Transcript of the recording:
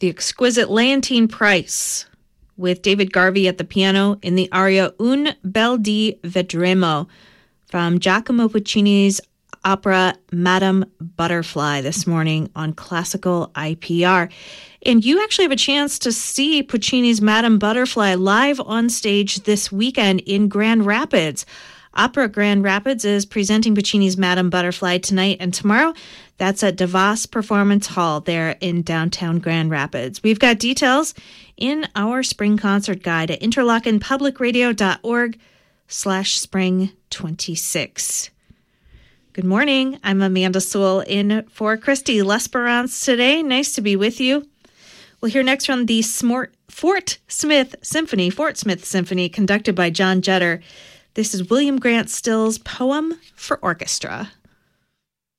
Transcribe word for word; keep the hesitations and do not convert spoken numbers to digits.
the exquisite Leontine Price with David Garvey at the piano in the aria Un bel di vedremo from Giacomo Puccini's opera Madame Butterfly this morning on Classical I P R. And you actually have a chance to see Puccini's Madame Butterfly live on stage this weekend in Grand Rapids. Opera Grand Rapids is presenting Puccini's Madame Butterfly tonight and tomorrow. That's at DeVos Performance Hall there in downtown Grand Rapids. We've got details in our spring concert guide at interlockenpublicradio.org slash spring 26. Good morning. I'm Amanda Sewell in for Christy Lesperance today. Nice to be with you. We'll hear next from the Smort, Fort Smith Symphony, Fort Smith Symphony, conducted by John Jetter. This is William Grant Still's Poem for Orchestra.